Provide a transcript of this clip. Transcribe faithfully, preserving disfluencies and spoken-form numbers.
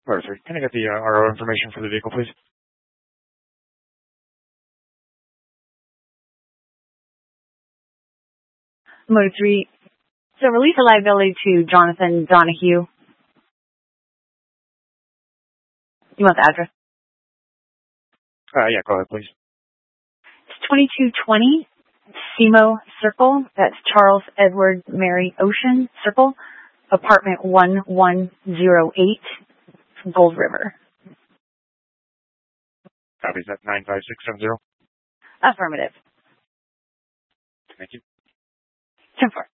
Perfect. Can I get the uh, R O information for the vehicle, please? Motor three. So release a liability to Jonathan Donahue. You want the address? Uh, yeah, go ahead, please. It's twenty-two twenty Semo Circle. That's Charles Edward Mary Ocean Circle. Apartment one one zero eight, Gold River. Copy that nine five six seven zero. Affirmative. Thank you. ten four.